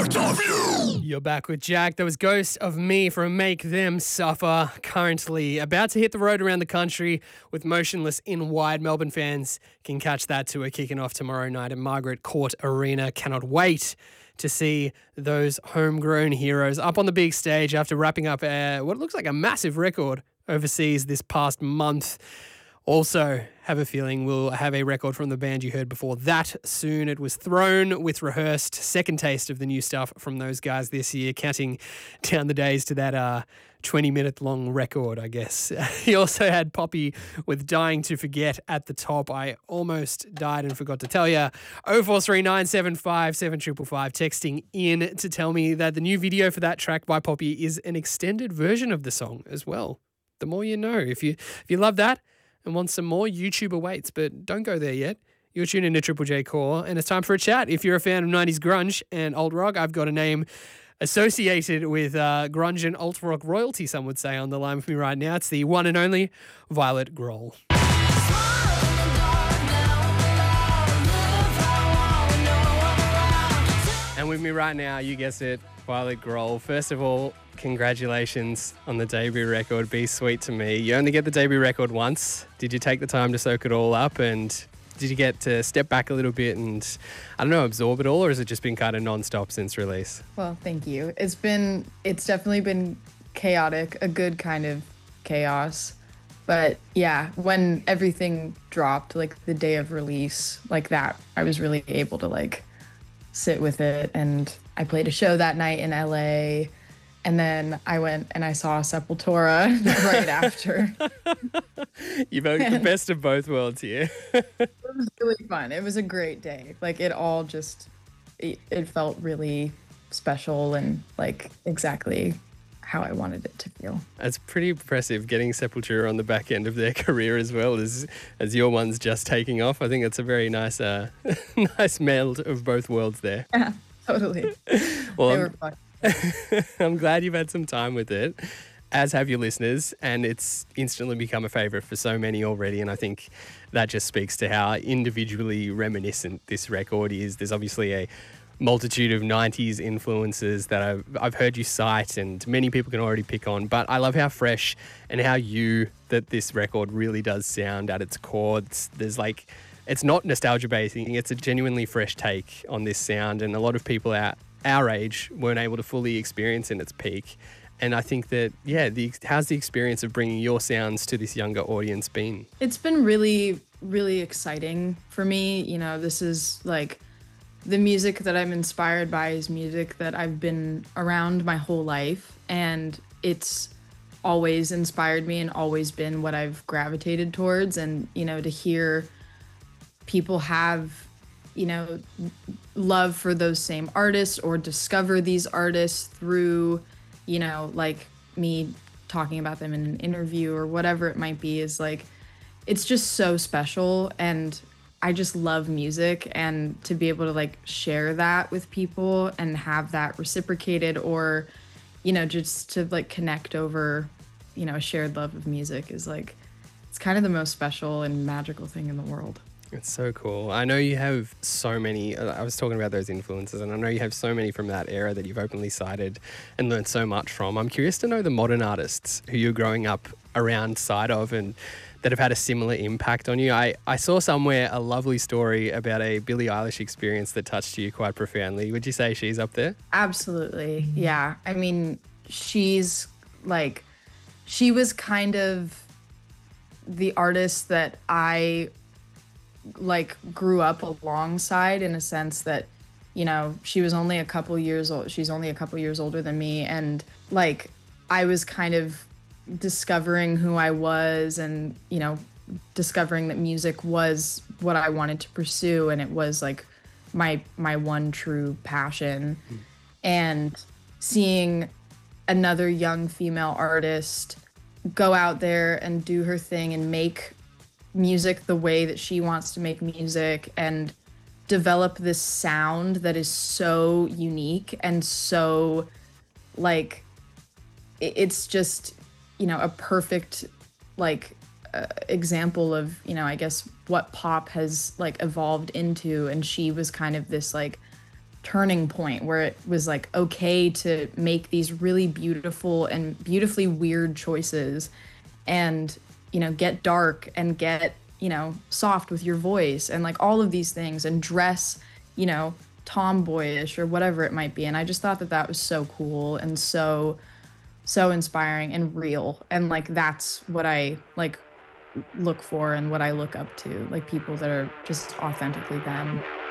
You're back with Jack. That was Ghost of Me from Make Them Suffer. Currently about to hit the road around the country with Motionless in Wide. Melbourne fans can catch that tour kicking off tomorrow night at Margaret Court Arena. Cannot wait to see those homegrown heroes up on the big stage after wrapping up what looks like a massive record overseas this past month. Also, have a feeling we'll have a record from the band you heard before that soon. It was Throne with Rehearsed. Second taste of the new stuff from those guys this year, counting down the days to that 20-minute long record, I guess. He also had Poppy with Dying to Forget at the top. I almost died and forgot to tell you. 043975 7555 texting in to tell me that the new video for that track by Poppy is an extended version of the song as well. The more you know. If you love that and want some more, YouTube awaits, but don't go there yet. You're tuning into Triple J Core, and it's time for a chat. If you're a fan of 90s grunge and alt rock, I've got a name associated with grunge and alt rock royalty, some would say, on the line with me right now. It's the one and only Violet Grohl. And with me right now, you guessed it, Violet Grohl. First of all, congratulations on the debut record. Be Sweet to Me. You only get the debut record once. Did you take the time to soak it all up, and did you get to step back a little bit and, I don't know, absorb it all, or has it just been kind of non-stop since release? Well, thank you. It's definitely been chaotic, a good kind of chaos. But yeah, when everything dropped, like the day of release, like that, I was really able to like sit with it. And I played a show that night in LA. And then I went and I saw Sepultura right after. You've had the best of both worlds here. It was really fun. It was a great day. Like it all just, it felt really special and like exactly how I wanted it to feel. It's pretty impressive getting Sepultura on the back end of their career as well as your one's just taking off. I think it's a very nice nice meld of both worlds there. Yeah, totally. Well, they were fun. I'm glad you've had some time with it, as have your listeners, and it's instantly become a favourite for so many already, and I think that just speaks to how individually reminiscent this record is. There's obviously a multitude of 90s influences that I've heard you cite, and many people can already pick on, but I love how fresh and how that this record really does sound at its core. It's not nostalgia based, it's a genuinely fresh take on this sound, and a lot of people our age weren't able to fully experience in its peak. And I think that, how's the experience of bringing your sounds to this younger audience been? It's been really, really exciting for me. You know, this is like the music that I'm inspired by is music that I've been around my whole life. And it's always inspired me and always been what I've gravitated towards. And, you know, to hear people have, you know, love for those same artists or discover these artists through, you know, like me talking about them in an interview or whatever it might be, is like, it's just so special. And I just love music, and to be able to like share that with people and have that reciprocated, or, you know, just to like connect over, you know, a shared love of music is like, it's kind of the most special and magical thing in the world. It's so cool. I know you have so many, I was talking about those influences, and I know you have so many from that era that you've openly cited and learned so much from. I'm curious to know the modern artists who you're growing up around side of and that have had a similar impact on you. I saw somewhere a lovely story about a Billie Eilish experience that touched you quite profoundly. Would you say she's up there? Absolutely. Yeah. I mean, she was kind of the artist that I like grew up alongside, in a sense that, you know, she was only a couple years old. She's only a couple years older than me. And like, I was kind of discovering who I was, and, you know, discovering that music was what I wanted to pursue. And it was like my one true passion. And seeing another young female artist go out there and do her thing and make music the way that she wants to make music and develop this sound that is so unique and so like, it's just, you know, a perfect like example of, you know, I guess what pop has like evolved into. And she was kind of this like turning point where it was like okay to make these really beautiful and beautifully weird choices and, get dark and get, soft with your voice and like all of these things and dress, you know, tomboyish or whatever it might be. And I just thought that that was so cool and so inspiring and real. And like that's what I like look for and what I look up to, like people that are just authentically them.